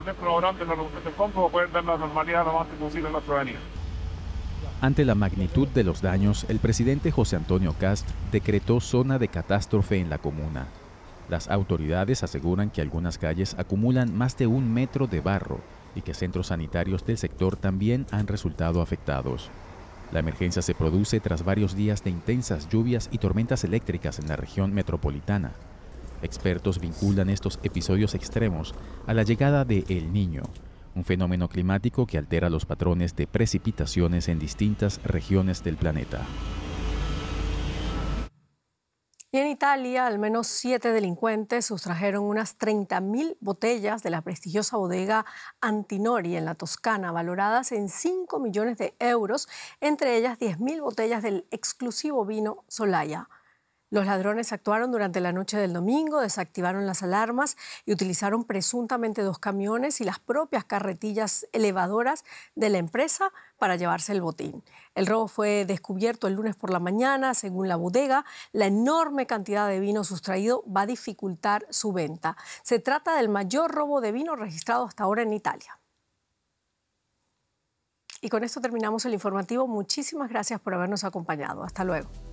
Restaurantes, los lugares de compra pueden dar la normalidad lo más posible a la ciudadanía. Ante la magnitud de los daños, el presidente José Antonio Kast decretó zona de catástrofe en la comuna. Las autoridades aseguran que algunas calles acumulan más de 1 metro de barro y que centros sanitarios del sector también han resultado afectados. La emergencia se produce tras varios días de intensas lluvias y tormentas eléctricas en la región metropolitana. Expertos vinculan estos episodios extremos a la llegada de El Niño, un fenómeno climático que altera los patrones de precipitaciones en distintas regiones del planeta. Y en Italia, al menos 7 delincuentes sustrajeron unas 30.000 botellas de la prestigiosa bodega Antinori en la Toscana, valoradas en 5 millones de euros, entre ellas 10.000 botellas del exclusivo vino Solaya. Los ladrones actuaron durante la noche del domingo, desactivaron las alarmas y utilizaron presuntamente 2 camiones y las propias carretillas elevadoras de la empresa para llevarse el botín. El robo fue descubierto el lunes por la mañana. Según la bodega, la enorme cantidad de vino sustraído va a dificultar su venta. Se trata del mayor robo de vino registrado hasta ahora en Italia. Y con esto terminamos el informativo. Muchísimas gracias por habernos acompañado. Hasta luego.